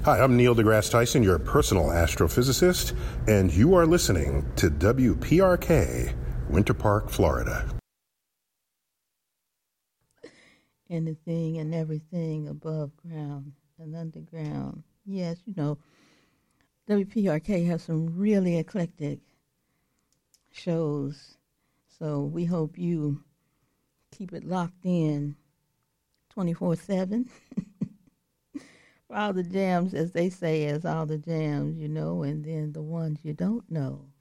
Hi, I'm Neil deGrasse Tyson, your personal astrophysicist, and you are listening to WPRK, Winter Park, Florida. Anything and everything above ground and underground. Yes, WPRK has some really eclectic shows, so we hope you keep it locked in 24/7. For all the jams, as they say, as all the jams, and then the ones you don't know.